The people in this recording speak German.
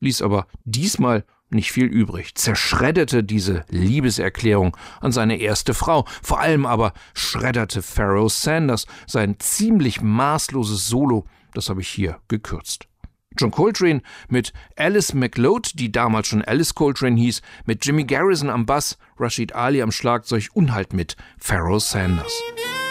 ließ aber diesmal nicht viel übrig, zerschredderte diese Liebeserklärung an seine erste Frau. Vor allem aber schredderte Pharoah Sanders sein ziemlich maßloses Solo, das habe ich hier gekürzt. John Coltrane mit Alice McLeod, die damals schon Alice Coltrane hieß, mit Jimmy Garrison am Bass, Rashid Ali am Schlagzeug und halt mit Pharoah Sanders.